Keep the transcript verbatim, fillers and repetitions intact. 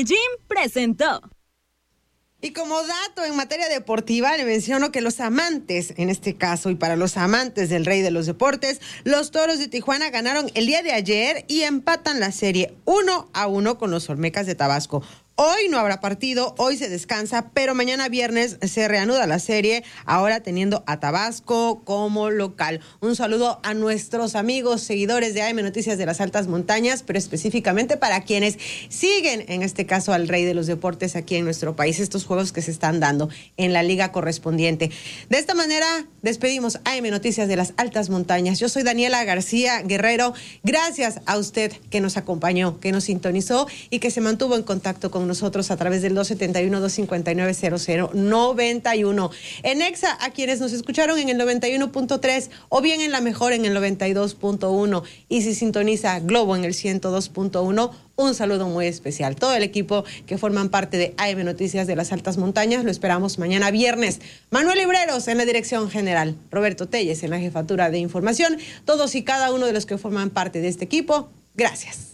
Medellín presentó. Y como dato en materia deportiva, le menciono que los amantes, en este caso, y para los amantes del rey de los deportes, los Toros de Tijuana ganaron el día de ayer y empatan la serie uno a uno con los Olmecas de Tabasco. Hoy no habrá partido, hoy se descansa, pero mañana viernes se reanuda la serie, ahora teniendo a Tabasco como local. Un saludo a nuestros amigos, seguidores de A M Noticias de las Altas Montañas, pero específicamente para quienes siguen, en este caso, al rey de los deportes aquí en nuestro país, estos juegos que se están dando en la liga correspondiente. De esta manera, despedimos A M Noticias de las Altas Montañas. Yo soy Daniela García Guerrero. Gracias a usted que nos acompañó, que nos sintonizó y que se mantuvo en contacto con nosotros a través del dos setenta y uno, dos cincuenta y nueve, cero cero noventa y uno. En Exa, a quienes nos escucharon en el noventa y uno punto tres o bien en la mejor en el noventa y dos punto uno. Y si sintoniza Globo en el ciento dos punto uno, un saludo muy especial. Todo el equipo que forman parte de A M Noticias de las Altas Montañas, lo esperamos mañana viernes. Manuel Libreros en la dirección general, Roberto Telles en la jefatura de información, todos y cada uno de los que forman parte de este equipo, gracias.